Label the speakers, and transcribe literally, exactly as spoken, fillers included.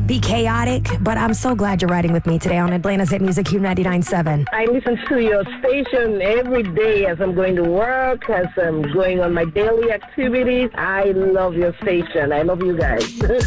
Speaker 1: be chaotic, but I'm so glad you're riding with me today on Atlanta's Hit Music Q ninety-nine point seven.
Speaker 2: I listen to your station every day as I'm going to work, as I'm going on my daily activities. I love your station. I love you guys.